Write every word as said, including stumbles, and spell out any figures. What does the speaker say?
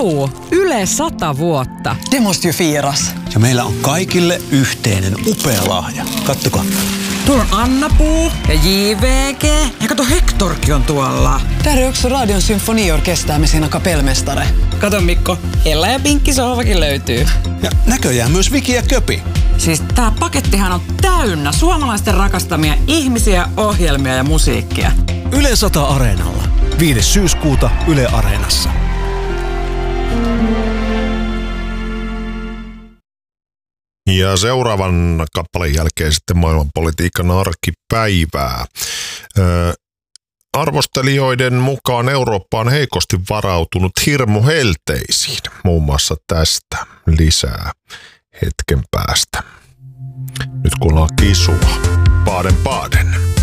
Juu, Yle sata vuotta. Det måste ju firas. Ja meillä on kaikille yhteinen upea lahja. Kattokaa. Tuolla on Anna-Puu ja J V G. Ja kato, Hektorkin on tuolla. Där är också Radion symfoniorkester med sina kapellmästare. Kato Mikko, Ella ja Pinkki sohvakin löytyy. Ja näköjään myös Viki ja Köpi. Siis tää pakettihan on täynnä suomalaisten rakastamia ihmisiä, ohjelmia ja musiikkia. Yle sata Areenalla. viides syyskuuta Yle Areenassa. Ja seuraavan kappaleen jälkeen sitten maailmanpolitiikan arkipäivää. Öö, arvostelijoiden mukaan Eurooppa on heikosti varautunut hirmuhelteisiin. Muun muassa tästä lisää hetken päästä. Nyt kuullaan Kisua. Baden Baden.